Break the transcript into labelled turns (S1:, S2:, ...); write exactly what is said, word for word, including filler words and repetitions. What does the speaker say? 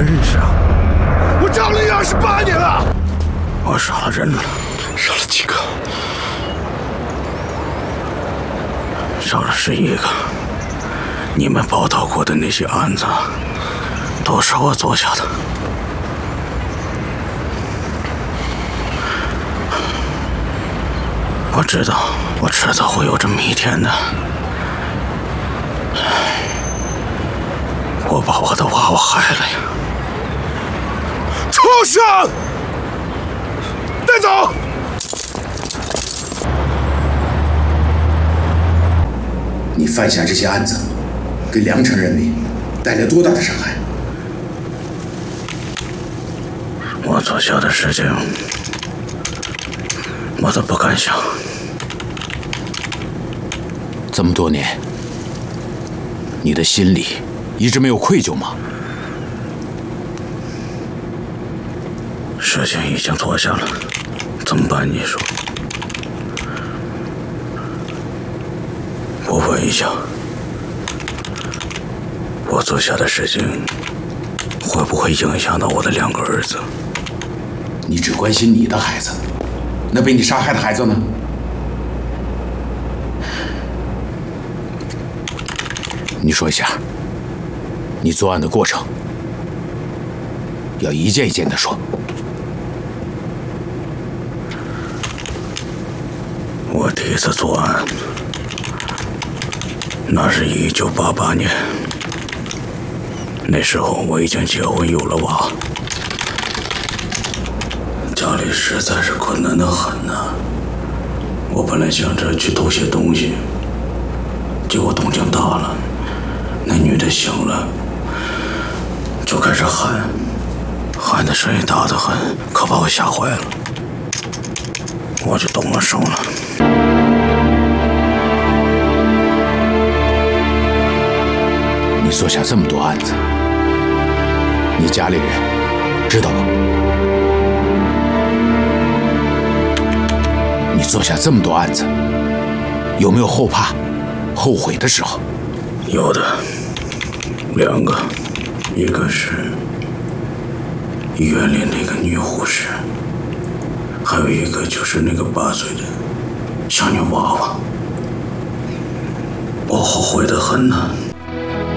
S1: 身上。我找了你二十八年了，我杀了人了，
S2: 杀了几个？
S1: 杀了十一个。你们报道过的那些案子，都是我做下的。我知道，我迟早会有这么一天的。我把我的娃娃害了呀！畜生！带走！
S3: 你犯下这些案子，给良城人民带来多大的伤害？
S1: 我做下的事情，我都不敢想。
S2: 这么多年，你的心里一直没有愧疚吗？
S1: 事情已经做下了，怎么办？你说？我问一下，我做下的事情会不会影响到我的两个儿子？
S3: 你只关心你的孩子，那被你杀害的孩子呢？
S2: 你说一下，你作案的过程，要一件一件的说。
S1: 我第一次作案，那是一九八八年，那时候我已经结婚有了娃，家里实在是困难的很呐。我本来想着去偷些东西，结果动静大了。那女的醒了，就开始喊，喊的声音大得很，可把我吓坏了。我就动了手了。
S2: 你做下这么多案子，你家里人知道吗？你做下这么多案子，有没有后怕、后悔的时候？
S1: 有的，两个，一个是医院里那个女护士，还有一个就是那个八岁的小女娃娃。我后悔的很呢。